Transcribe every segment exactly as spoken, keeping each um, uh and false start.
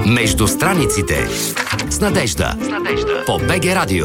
Между страниците с Надежда. С Надежда. По БГ Радио.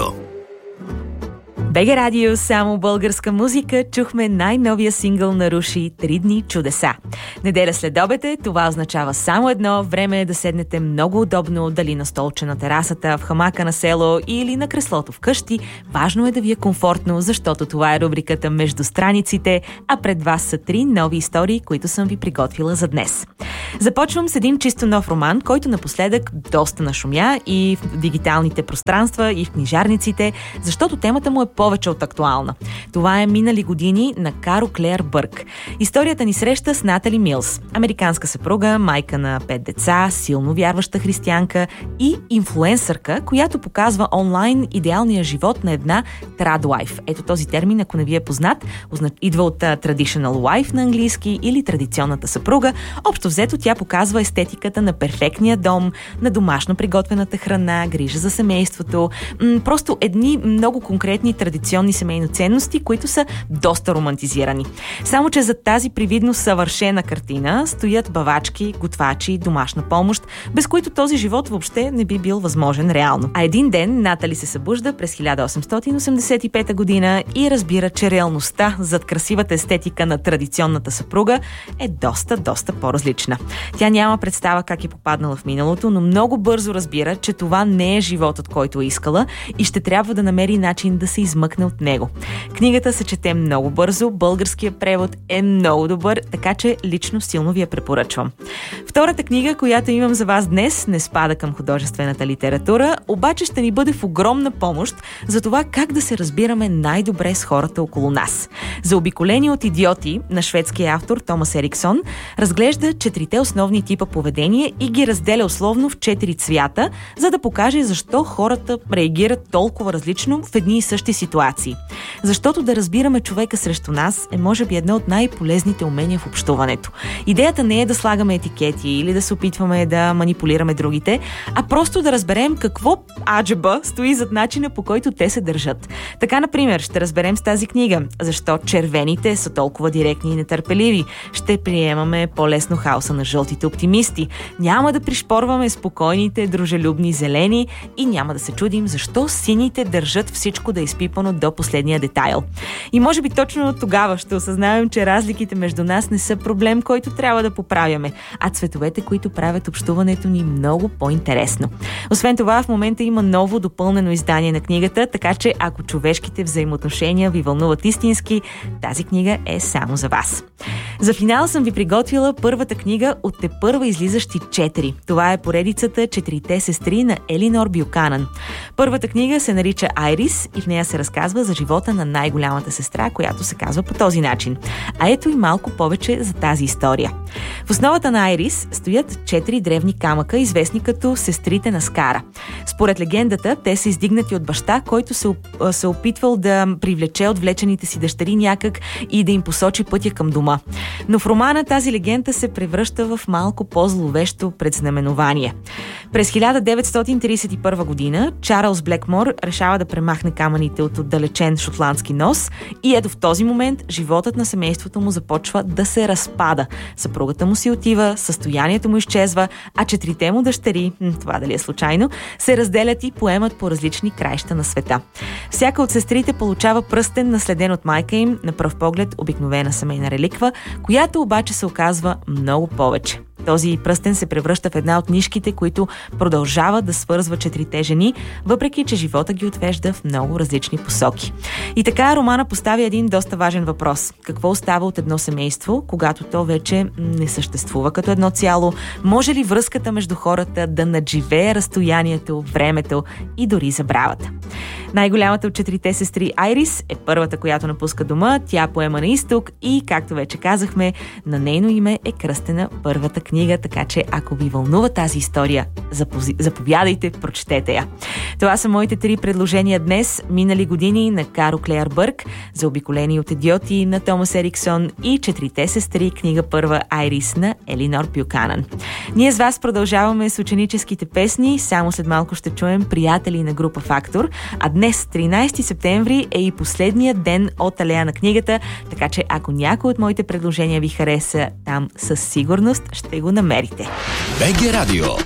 БГ Радио, само българска музика. Чухме най-новия сингъл на Руши «Три дни чудеса». Неделя след обед е, това означава само едно. Време е да седнете много удобно, дали на столче на терасата, в хамака на село или на креслото вкъщи. Важно е да ви е комфортно, защото това е рубриката Между страниците, а пред вас са три нови истории, които съм ви приготвила за днес. Започвам с един чисто нов роман, който напоследък доста нашумя и в дигиталните пространства, и в книжарниците, защото темата му е повече от актуална. Това е «Минали години» на Каро Клеър Бърк. Историята ни среща с Натали Милс, американска съпруга, майка на пет деца, силно вярваща християнка и инфлуенсърка, която показва онлайн идеалния живот на една традлайф. Ето този термин, ако не ви е познат, идва от traditional wife на английски или традиционната съпруга. Общо взето тя показва естетиката на перфектния дом, на домашно приготвената храна, грижа за семейството, м- просто едни много конкретни традиционни семейни ценности, които са доста романтизирани. Само че зад тази привидно съвършена картина стоят бавачки, готвачи, домашна помощ, без които този живот въобще не би бил възможен реално. А един ден Натали се събужда през хиляда осемстотин осемдесет и пета година и разбира, че реалността зад красивата естетика на традиционната съпруга е доста, доста по-различна. Тя няма представа как е попаднала в миналото, но много бързо разбира, че това не е животът, който е искала и ще трябва да намери начин да се измъкне от него. Книгата се чете много бързо, българският превод е много добър, така че лично силно ви я препоръчвам. Втората книга, която имам за вас днес, не спада към художествената литература, обаче ще ни бъде в огромна помощ за това как да се разбираме най-добре с хората около нас. Заобиколени от идиоти на шведския автор Томас Ериксон разглежда четирите основни типа поведение и ги разделя условно в четири цвята, за да покаже защо хората реагират толкова различно в едни и същи ситуации. Защото да разбираме човека срещу нас е може би едно от най-полезните умения в общуването. Идеята не е да слагаме етикети или да се опитваме да манипулираме другите, а просто да разберем какво аджеба стои зад начина, по който те се държат. Така, например, ще разберем с тази книга защо червените са толкова директни и нетърпеливи. Ще приемаме по-лесно хаоса на жълтите оптимисти. Няма да пришпорваме спокойните, дружелюбни зелени и няма да се чудим защо сините държат всичко да е изпипано до последния детайл. И може би точно от тогава ще осъзнаем, че разликите между нас не са проблем, който трябва да поправяме, а цветовете, които правят общуването ни много по-интересно. Освен това, в момента има ново допълнено издание на книгата, така че ако човешките взаимоотношения ви вълнуват истински, тази книга е само за вас. За финал съм ви приготвила първата книга от тепърва излизащи четири. Това е поредицата «Четирите сестри» на Елинор Бюканан. Първата книга се нарича «Айрис» и в нея се разказва за живота на най-голямата сестра, която се казва по този начин. А ето и малко повече за тази история. В основата на Айрис стоят четири древни камъка, известни като сестрите на Скара. Според легендата, те са издигнати от баща, който се, се опитвал да привлече отвлечените си дъщери някак и да им посочи пътя към дома. Но в романа тази легенда се превръща в малко по-зловещо предзнаменование. През хиляда деветстотин тридесет и първа година Чарлз Блекмор решава да премахне камъните от отдалечен шотландски нос и ето в този момент животът на семейството му започва да се разпада. Съпругата му си отива, състоянието му изчезва, а четирите му дъщери, това дали е случайно, се разделят и поемат по различни краища на света. Всяка от сестрите получава пръстен, наследен от майка им, на пръв поглед обикновена семейна реликва, която обаче се оказва много повече. Този пръстен се превръща в една от нишките, които продължават да свързва четирите жени, въпреки че живота ги отвежда в много различни посоки. И така романа поставя един доста важен въпрос. Какво остава от едно семейство, когато то вече не съществува като едно цяло? Може ли връзката между хората да надживее разстоянието, времето и дори забравата? Най-голямата от четирите сестри Айрис е първата, която напуска дома, тя поема на изток и, както вече казахме, на нейно име е кръстена първата книга, така че ако ви вълнува тази история, заповядайте, прочетете я. Това са моите три предложения днес. Минали години на Каро Клеър Бърк, Заобиколени от идиоти на Томас Ериксон и Четирите сестри, книга първа Айрис на Елинор Бюканан. Ние с вас продължаваме с ученическите песни. Само след малко ще чуем приятели на група Фактор, а днес, тринайсети септември, е и последният ден от Алея на книгата, така че ако някой от моите предложения ви хареса, там със сигурност ще го намерите. БГ Радио.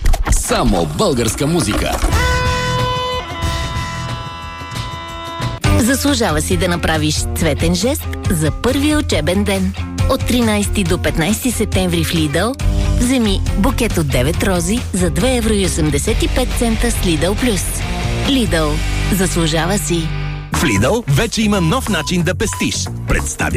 Само българска музика. Заслужава си да направиш цветен жест за първия учебен ден. От тринайсети до петнайсети септември в Lidl вземи букет от девет рози за две евро и осемдесет и пет цента с Lidl Plus. Lidl. Заслужава си. В Lidl вече има нов начин да пестиш. Представя